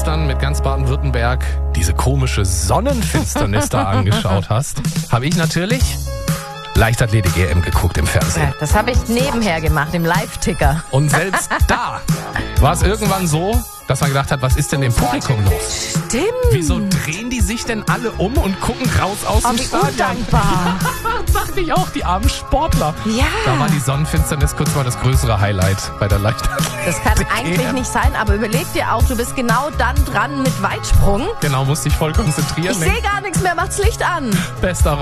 gestern mit ganz Baden-Württemberg diese komische Sonnenfinsternis da angeschaut hast, habe ich natürlich Leichtathletik-EM geguckt im Fernsehen. Das habe ich nebenher gemacht, im Live-Ticker. Und selbst da war es irgendwann so, dass man gedacht hat, was ist denn dem Publikum los? Stimmt. Wieso drehen die sich denn alle um und gucken raus aus dem Wie Stadion? undankbar. Dachte ich auch, die armen Sportler. Ja. Da war die Sonnenfinsternis kurz mal das größere Highlight bei der Leichtathletik. Das kann eigentlich nicht sein, aber überleg dir auch, du bist genau dann dran mit Weitsprung. Genau, musste ich voll konzentrieren. Ich sehe gar nichts mehr, macht's Licht an. Bester